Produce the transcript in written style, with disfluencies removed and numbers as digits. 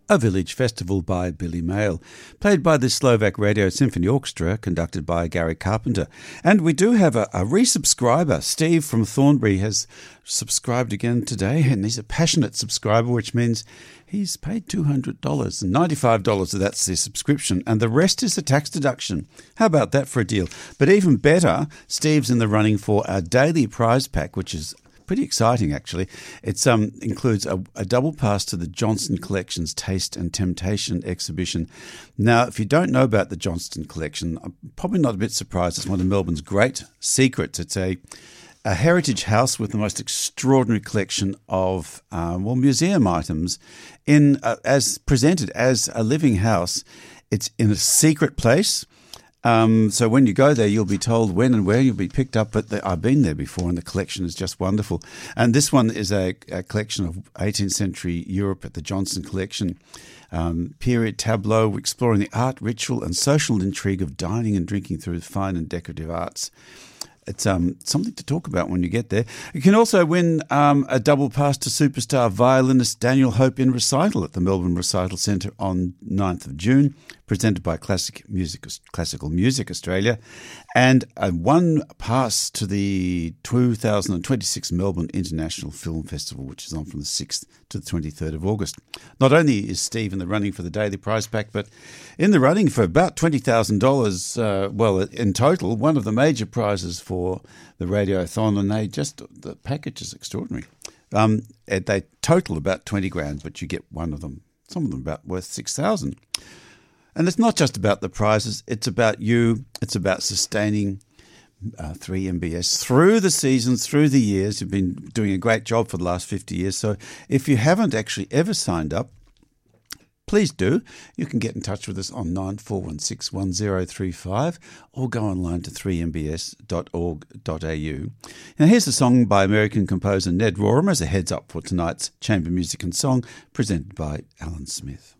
A Village Festival by Billy Mayle, played by the Slovak Radio Symphony Orchestra, conducted by Gary Carpenter. And we do have a resubscriber. Steve from Thornbury has subscribed again today, and he's a passionate subscriber, which means he's paid $200, and $95 of that's the subscription, and the rest is a tax deduction. How about that for a deal? But even better, Steve's in the running for our daily prize pack, which is pretty exciting, actually. It includes a double pass to the Johnston Collection's Taste and Temptation exhibition. Now, if you don't know about the Johnston Collection, I'm probably not a bit surprised. It's one of Melbourne's great secrets. It's a heritage house with the most extraordinary collection of museum items as presented as a living house. It's in a secret place. So when you go there, you'll be told when and where you'll be picked up. But I've been there before, and the collection is just wonderful. And this one is a collection of 18th century Europe at the Johnston Collection. Period tableau exploring the art, ritual and social intrigue of dining and drinking through fine and decorative arts. It's something to talk about when you get there. You can also win a double pass to superstar violinist Daniel Hope in recital at the Melbourne Recital Centre on 9th of June, presented by Classical Music Australia, and one pass to the 2026 Melbourne International Film Festival, which is on from the 6th to the 23rd of August. Not only is Steve in the running for the daily prize pack, but in the running for about $20,000, in total, one of the major prizes for the Radiothon, and the package is extraordinary. They total about 20 grand, but you get one of them, some of them about worth 6,000. And it's not just about the prizes, it's about you, it's about sustaining 3MBS through the seasons, through the years. You've been doing a great job for the last 50 years. So if you haven't actually ever signed up, please do. You can get in touch with us on 94161035 or go online to 3mbs.org.au. Now here's a song by American composer Ned Rorem as a heads up for tonight's Chamber Music and Song, presented by Alan Smith.